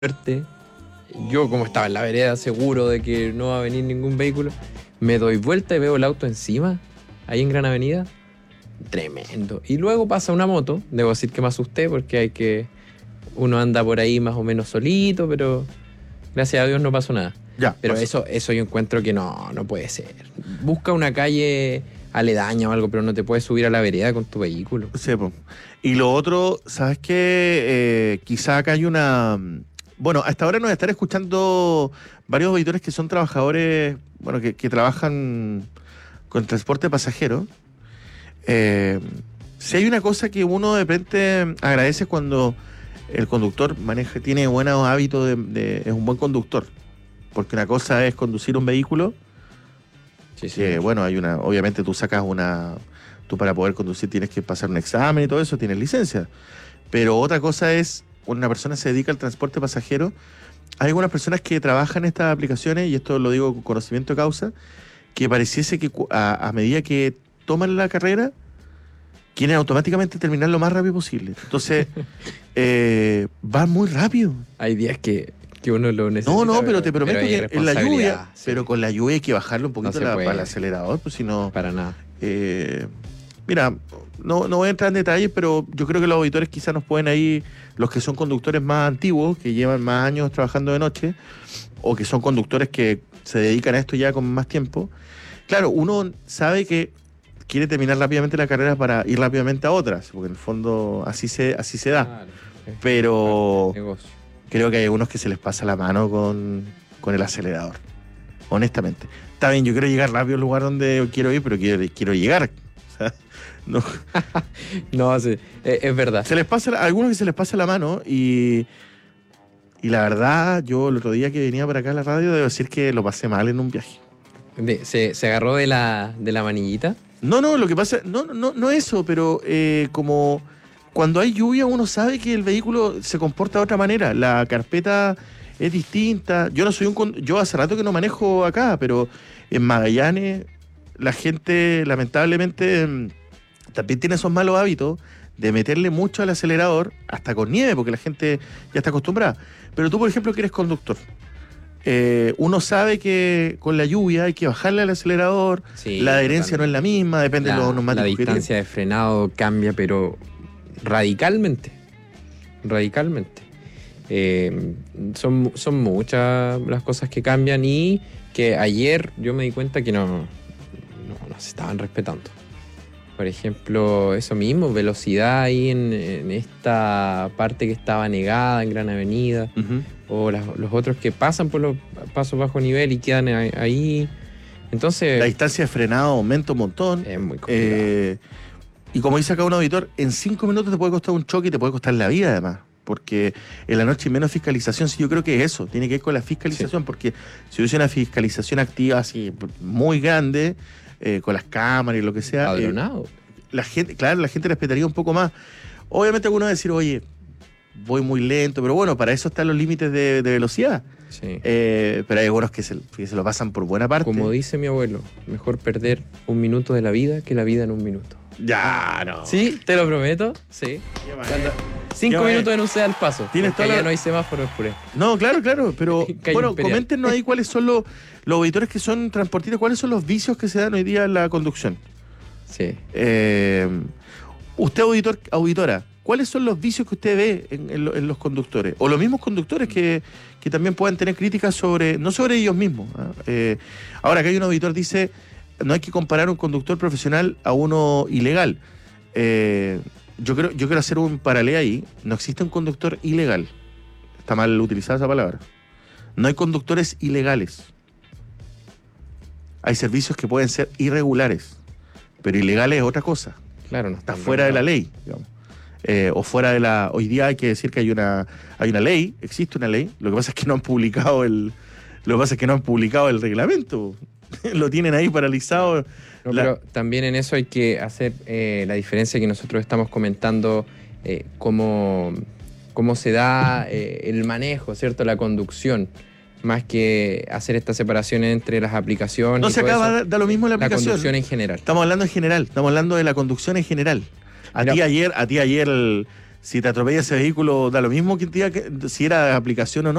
suerte. Yo, como estaba en la vereda, seguro de que no va a venir ningún vehículo, me doy vuelta y veo el auto encima, ahí en Gran Avenida. Tremendo. Y luego pasa una moto. Debo decir que me asusté porque uno anda por ahí más o menos solito, pero gracias a Dios no pasó nada. Ya, Pero pasó. eso yo encuentro que no puede ser. Busca una calle aledaña o algo, pero no te puedes subir a la vereda con tu vehículo. Sí, po. Y lo otro, ¿sabes qué? Quizá acá hay una... Bueno, hasta ahora nos están escuchando varios auditores que son trabajadores, bueno, que trabajan con transporte pasajero. Si hay una cosa que uno de repente agradece cuando el conductor tiene buenos hábitos es un buen conductor. Porque una cosa es conducir un vehículo, Sí, sí. que bueno, obviamente tú para poder conducir tienes que pasar un examen y todo eso, tienes licencia. Pero otra cosa es, cuando una persona se dedica al transporte pasajero, hay algunas personas que trabajan en estas aplicaciones, y esto lo digo con conocimiento de causa, que pareciese que a medida que toman la carrera, quieren automáticamente terminar lo más rápido posible. Entonces, van muy rápido. Hay días que uno lo necesita. No, pero te prometo hay que en la lluvia, responsabilidad, sí. pero con la lluvia hay que bajarle un poquito No se puede. para el acelerador, pues si no... Para nada. Mira, no voy a entrar en detalles, pero yo creo que los auditores quizás nos pueden ahí, los que son conductores más antiguos, que llevan más años trabajando de noche, o que son conductores que se dedican a esto ya con más tiempo. Claro, uno sabe que quiere terminar rápidamente la carrera para ir rápidamente a otras, porque en el fondo así se da. Claro. Pero Negocio. creo que hay unos que se les pasa la mano con el acelerador, honestamente. Está bien, yo quiero llegar rápido al lugar donde quiero ir, pero quiero llegar. O sea, no. No, sí, es verdad. A algunos que se les pasa la mano y la verdad, yo el otro día que venía para acá a la radio, debo decir que lo pasé mal en un viaje. Se agarró de la manillita. No, lo que pasa, no eso, pero como cuando hay lluvia uno sabe que el vehículo se comporta de otra manera, la carpeta es distinta. Yo hace rato que no manejo acá, pero en Magallanes la gente lamentablemente también tiene esos malos hábitos de meterle mucho al acelerador, hasta con nieve, porque la gente ya está acostumbrada. Pero tú, por ejemplo, que eres conductor, uno sabe que con la lluvia hay que bajarle al acelerador, Sí, la adherencia totalmente. no es la misma, depende de los La neumáticos que distancia de frenado cambia, pero radicalmente. Radicalmente. Son muchas las cosas que cambian y que ayer yo me di cuenta que no se estaban respetando. Por ejemplo, eso mismo, velocidad ahí en esta parte que estaba negada en Gran Avenida, Ujú. o los otros que pasan por los pasos bajo nivel y quedan ahí. Entonces, La distancia de frenado aumenta un montón. es muy complicado. Y como dice acá un auditor, en 5 minutos te puede costar un choque y te puede costar la vida además. Porque en la noche hay menos fiscalización. Sí, yo creo que eso tiene que ver con la fiscalización. Porque si hubiese una fiscalización activa así muy grande, con las cámaras y lo que sea, Padronado. la gente respetaría un poco más. Obviamente algunos van a decir, oye, voy muy lento, pero bueno, para eso están los límites de velocidad. Sí. Pero hay algunos que se lo pasan por buena parte. Como dice mi abuelo, mejor perder un minuto de la vida que la vida en un minuto. Ya, no. Sí, te lo prometo. Sí. Qué mal. 5 Ya, minutos en un sea al paso. Tienes Porque toda allá la- no hay semáforo, es puré. No, claro, pero Calle bueno, Imperial. coméntenos ahí cuáles son los auditores que son transportistas, cuáles son los vicios que se dan hoy día en la conducción. Sí. Usted, auditora, ¿cuáles son los vicios que usted ve en los conductores? O los mismos conductores que también puedan tener críticas no sobre ellos mismos. ¿Ah? Ahora, acá hay un auditor dice, no hay que comparar un conductor profesional a uno ilegal. Yo quiero hacer un paralelo ahí. No existe un conductor ilegal. Está mal utilizada esa palabra. No hay conductores ilegales. Hay servicios que pueden ser irregulares, pero ilegales es otra cosa. Claro, no Está fuera de la ley, digamos. O fuera de la... Hoy día hay que decir que hay una ley, existe una ley. Lo que pasa es que no han publicado el reglamento. Lo tienen ahí paralizado. No, pero también en eso hay que hacer la diferencia que nosotros estamos comentando, cómo se da el manejo, ¿cierto? La conducción, más que hacer esta separación entre las aplicaciones. No y se todo acaba, eso, da lo mismo la la aplicación. conducción en general. Estamos hablando en general, estamos hablando de la conducción en general. A Mira, ti ayer si te atropella ese vehículo, da lo mismo que si era de aplicación o no.